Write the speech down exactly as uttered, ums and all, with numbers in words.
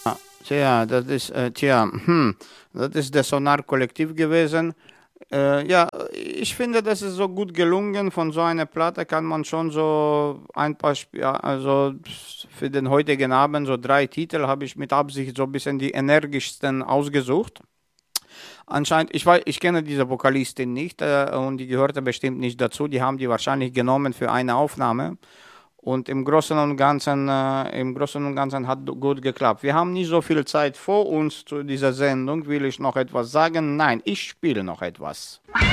Tja, das ist, äh, tja, hm, das ist das Sonar-Kollektiv gewesen. Äh, ja, ich finde, das ist so gut gelungen. Von so einer Platte kann man schon so ein paar, Sp ja, also für den heutigen Abend, so drei Titel habe ich mit Absicht so ein bisschen die energischsten ausgesucht. Anscheinend, ich weiß, ich kenne diese Vokalistin nicht äh, und die gehörte bestimmt nicht dazu. Die haben die wahrscheinlich genommen für eine Aufnahme. Und im Großen und Ganzen, äh, im Großen und Ganzen hat gut geklappt. Wir haben nicht so viel Zeit vor uns zu dieser Sendung. Will ich noch etwas sagen? Nein, ich spiele noch etwas.